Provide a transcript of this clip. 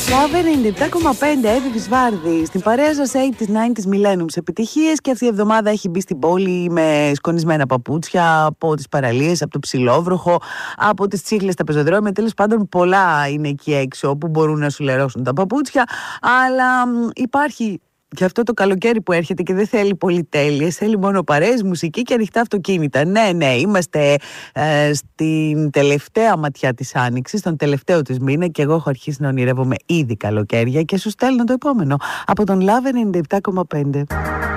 Λάβε 97,5 Εύη Βάρδη. Στην παρέα σας 80s, 90s, millenniums επιτυχίες. Και αυτή η εβδομάδα έχει μπει στην πόλη με σκονισμένα παπούτσια από τις παραλίες, από το Ψηλόβροχο, από τις Τσίχλες, τα πεζοδρόμια. Τέλος πάντων, πολλά είναι εκεί έξω που μπορούν να σου λερώσουν τα παπούτσια. Αλλά υπάρχει και αυτό το καλοκαίρι που έρχεται και δεν θέλει πολυτέλειες, θέλει μόνο παρέες, μουσική και ανοιχτά αυτοκίνητα. Ναι, είμαστε στην τελευταία ματιά της Άνοιξης, τον τελευταίο της μήνα, και εγώ έχω αρχίσει να ονειρεύομαι ήδη καλοκαίρια και σου στέλνω το επόμενο από τον Love 97,5.